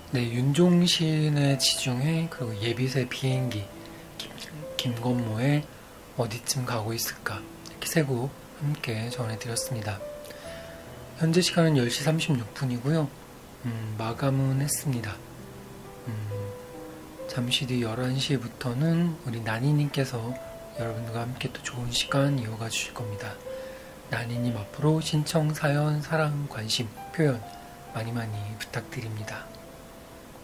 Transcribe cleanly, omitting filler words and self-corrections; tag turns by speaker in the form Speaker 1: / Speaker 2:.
Speaker 1: 네, 윤종신의 지중해, 그리고 예빗의 비행기, 김건모의 어디쯤 가고 있을까, 이렇게 세 곡 함께 전해드렸습니다. 현재 시간은 10시 36분이고요. 마감은 했습니다. 잠시 뒤 11시부터는 우리 나니님께서 여러분들과 함께 또 좋은 시간 이어가 주실 겁니다. 나니님 앞으로 신청, 사연, 사랑, 관심, 표현 많이 부탁드립니다.